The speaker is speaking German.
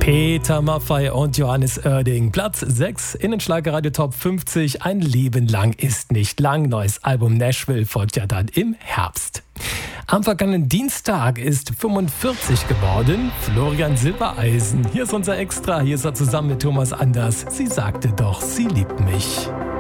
Peter Maffay und Johannes Oerding. Platz 6 in den Schlagerradio Top 50. Ein Leben lang ist nicht lang. Neues Album Nashville folgt ja dann im Herbst. Am vergangenen Dienstag ist 45 geworden. Florian Silbereisen. Hier ist unser Extra. Hier ist er zusammen mit Thomas Anders. Sie sagte doch, sie liebt mich.